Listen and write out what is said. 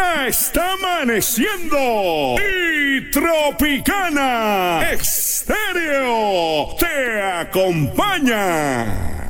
Ya está amaneciendo y Tropicana Estéreo te acompaña.